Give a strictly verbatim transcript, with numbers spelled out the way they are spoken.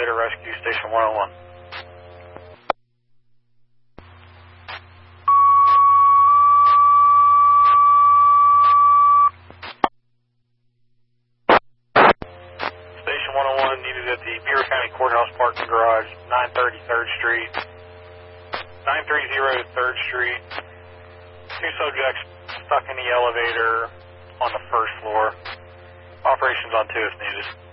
elevator rescue, station one oh one. Station one oh one needed at the Beaver County Courthouse parking garage, nine thirty third Street. nine thirty third Street. Two subjects stuck in the elevator on the first floor. Operations on two if needed.